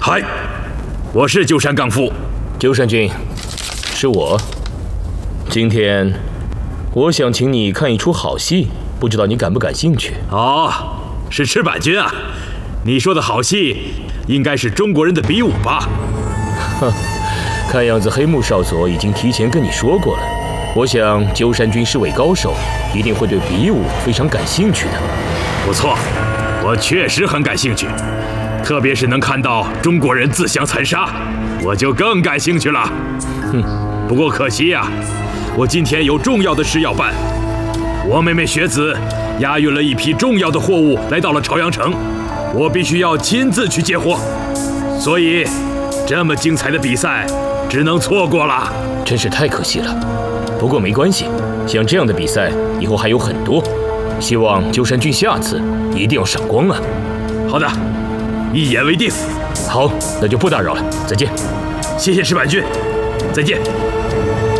嗨，我是鸠山刚夫。 鸠山君，是我。今天我想请你看一出好戏，不知道你感不感兴趣？ 哦，是赤坂君啊。你说的好戏，应该是中国人的比武吧？ 哼，看样子黑木少佐已经提前跟你说过了。我想鸠山君是位高手，一定会对比武非常感兴趣的。 不错，我确实很感兴趣，特别是能看到中国人自相残杀，我就更感兴趣了。不过可惜呀，我今天有重要的事要办。我妹妹雪子押运了一批重要的货物来到了朝阳城，我必须要亲自去接货，所以这么精彩的比赛只能错过了， 真是太可惜了。不过没关系，像这样的比赛以后还有很多，希望鸠山君下次一定要赏光啊。 好的，一言为定。 好，那就不打扰了，再见。 谢谢赤坂君，再见。